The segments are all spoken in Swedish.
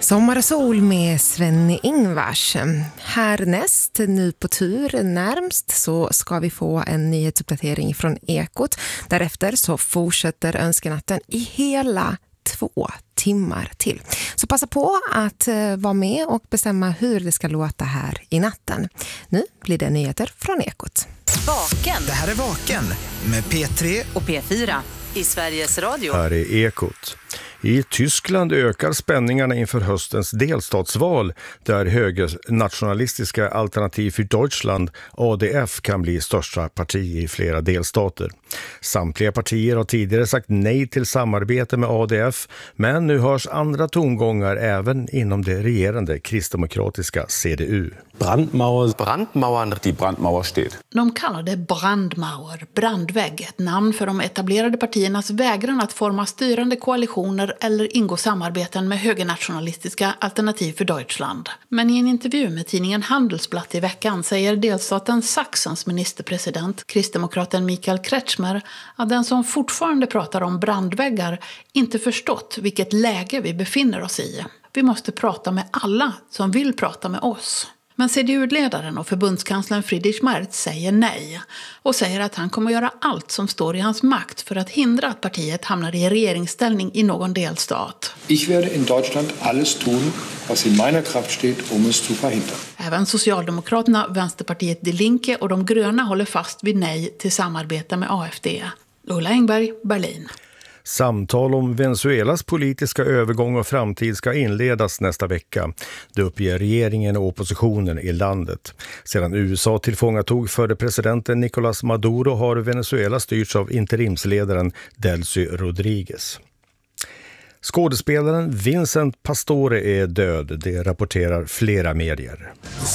Sommar och sol med Sven-Ingvars. Härnäst, nu på tur närmst, så ska vi få en nyhetsuppdatering från Ekot. Därefter så fortsätter önskenatten i hela 2 timmar till. Så passa på att vara med och bestämma hur det ska låta här i natten. Nu blir det nyheter från Ekot. Vaken. Det här är Vaken med P3 och P4 i Sveriges Radio. Här är Ekot. I Tyskland ökar spänningarna inför höstens delstatsval där högernationalistiska Alternativ för Deutschland, ADF, kan bli största parti i flera delstater. Samtliga partier har tidigare sagt nej till samarbete med ADF, men nu hörs andra tongångar även inom det regerande kristdemokratiska CDU. Brandmauern, die Brandmauer steht. De kallar det brandmauer, brandvägg, ett namn för de etablerade partiernas vägran att forma styrande koalitioner eller ingå samarbeten med högernationalistiska Alternativ för Deutschland. Men i en intervju med tidningen Handelsblatt i veckan säger delstaten Sachsens ministerpresident, kristdemokraten Michael Kretschmer, att den som fortfarande pratar om brandväggar inte förstått vilket läge vi befinner oss i. Vi måste prata med alla som vill prata med oss. Men CDU-ledaren och förbundskanslern Friedrich Merz säger nej och säger att han kommer göra allt som står i hans makt för att hindra att partiet hamnar i regeringsställning i någon delstat. Ich werde in Deutschland alles tun, was in meiner Kraft steht, um es zu verhindern. Även Socialdemokraterna, Vänsterpartiet Die Linke och de gröna håller fast vid nej till samarbete med AfD. Ulla Engberg, Berlin. Samtal om Venezuelas politiska övergång och framtid ska inledas nästa vecka. Det uppger regeringen och oppositionen i landet. Sedan USA tillfångatog förre presidenten Nicolás Maduro har Venezuela styrts av interimsledaren Delcy Rodríguez. Skådespelaren Vincent Pastore är död, det rapporterar flera medier.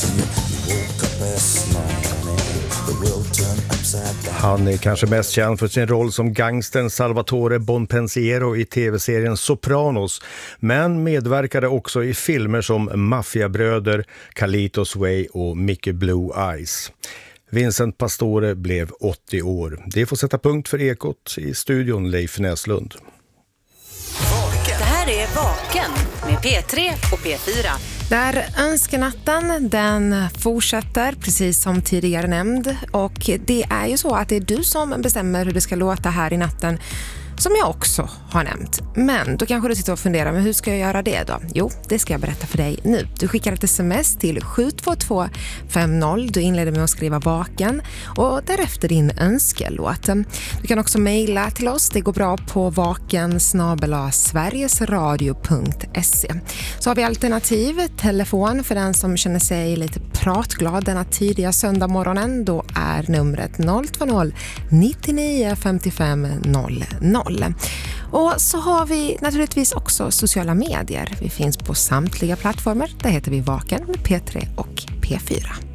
Han är kanske mest känd för sin roll som gangstern Salvatore Bonpensiero i tv-serien Sopranos, men medverkade också i filmer som Maffiabröder, Carlitos Way och Mickey Blue Eyes. Vincent Pastore blev 80 år. Det får sätta punkt för Ekot. I studion Leif Näslund. Det här är Vaken med P3 och P4. Där önskenatten, den fortsätter precis som tidigare nämnd, och det är ju så att det är du som bestämmer hur det ska låta här i natten, som jag också har nämnt. Men då kanske du sitter och funderar, men hur ska jag göra det då? Jo, det ska jag berätta för dig nu. Du skickar ett sms till 72250. Du inleder med att skriva Vaken och därefter din önskelåt. Du kan också mejla till oss. Det går bra på vaken@sverigesradio.se. Så har vi alternativ telefon för den som känner sig lite pratglad denna tidiga söndagmorgonen. Då är numret 020 99 55 00. Och så har vi naturligtvis också sociala medier. Vi finns på samtliga plattformar. Där heter vi Vaken med P3 och P4.